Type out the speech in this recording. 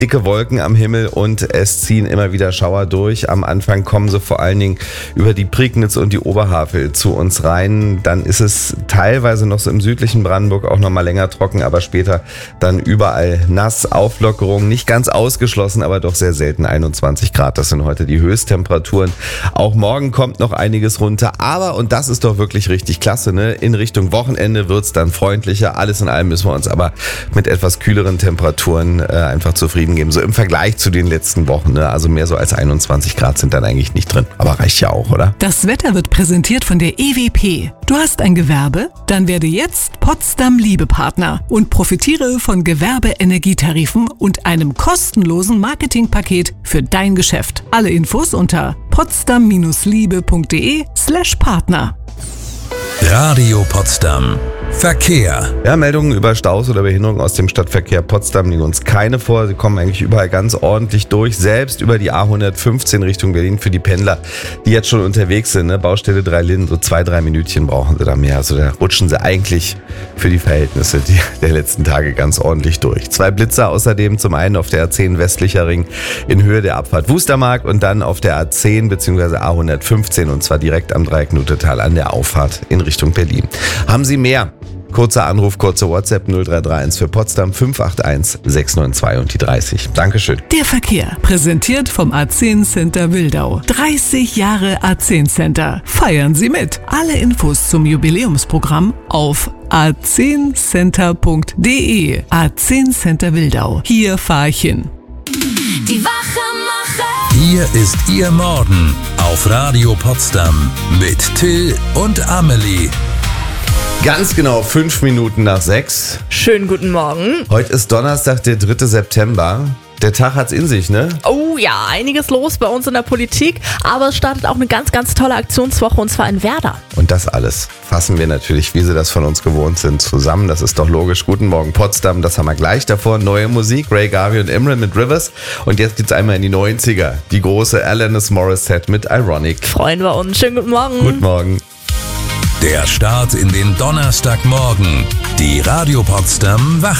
Dicke Wolken am Himmel und es ziehen immer wieder Schauer durch. Am Anfang kommen sie vor allen Dingen über die Prignitz und die Oberhavel zu uns rein. Dann ist es teilweise noch so im südlichen Brandenburg auch noch mal länger trocken, aber später dann überall nass. Auflockerung nicht ganz ausgeschlossen, aber doch sehr selten 21 Grad. Das sind heute die Höchsttemperaturen. Auch morgen kommt noch einiges runter. Aber, und das ist doch wirklich richtig klasse, ne? In Richtung Wochenende wird's dann freundlicher. Alles in allem müssen wir uns aber mit etwas kühleren Temperaturen einfach zufrieden geben. So im Vergleich zu den letzten Wochen. Ne? Also mehr so als 21 Grad sind dann eigentlich nicht drin. Aber reicht ja auch, oder? Das Wetter wird präsentiert von der EWP. Du hast ein Gewerbe? Dann werde jetzt Potsdam Liebepartner und profitiere von Gewerbe-Energietarifen und einem kostenlosen Marketingpaket für dein Geschäft. Alle Infos unter potsdam-liebe.de/Partner. Radio Potsdam. Verkehr. Ja, Meldungen über Staus oder Behinderungen aus dem Stadtverkehr Potsdam liegen uns keine vor. Sie kommen eigentlich überall ganz ordentlich durch. Selbst über die A115 Richtung Berlin für die Pendler, die jetzt schon unterwegs sind. Ne? Baustelle Dreilinden, so 2-3 Minütchen brauchen sie da mehr. Also da rutschen sie eigentlich für die Verhältnisse der letzten Tage ganz ordentlich durch. 2 Blitzer außerdem, zum einen auf der A10 westlicher Ring in Höhe der Abfahrt Wustermark und dann auf der A10 bzw. A115 und zwar direkt am Dreieck Nutetal an der Auffahrt in Richtung Berlin. Haben Sie mehr? Kurzer Anruf, kurze WhatsApp 0331 für Potsdam 581 692 und die 30. Dankeschön. Der Verkehr, präsentiert vom A10 Center Wildau. 30 Jahre A10 Center. Feiern Sie mit. Alle Infos zum Jubiläumsprogramm auf a10center.de. A10 Center Wildau. Hier fahr ich hin. Die Wachemacher. Hier ist Ihr Morgen auf Radio Potsdam mit Till und Amelie. Ganz genau 5 Minuten nach 6. Schönen guten Morgen. Heute ist Donnerstag, der 3. September. Der Tag hat's in sich, ne? Oh ja, einiges los bei uns in der Politik, aber es startet auch eine ganz, ganz tolle Aktionswoche und zwar in Werder. Und das alles fassen wir natürlich, wie Sie das von uns gewohnt sind, zusammen. Das ist doch logisch. Guten Morgen Potsdam, das haben wir gleich davor. Neue Musik, Ray Garvey und Imran mit Rivers. Und jetzt geht's einmal in die 90er. Die große Alanis Morissette mit Ironic. Freuen wir uns. Schönen guten Morgen. Guten Morgen. Der Start in den Donnerstagmorgen. Die Radio Potsdam Wach.